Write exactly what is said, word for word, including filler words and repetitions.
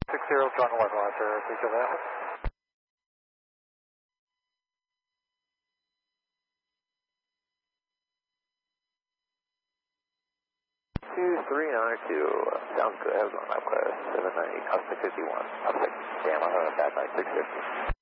six zero, John eleven, Roger, please go that. two three nine two, sounds good, I was on my class, seven ninety, Cosmic fifty-one, Cosmic, Yamaha, bad night, six fifty.